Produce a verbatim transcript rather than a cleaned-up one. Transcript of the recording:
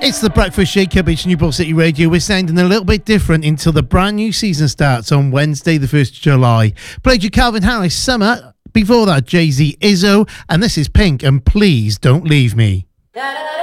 It's the Breakfast Shake-Up. It's Newport City Radio. We're sounding a little bit different until the brand new season starts on Wednesday, the first of July. Played you Calvin Harris, Summer. Before that, Jay-Z, Izzo. And this is Pink, and Please Don't Leave Me.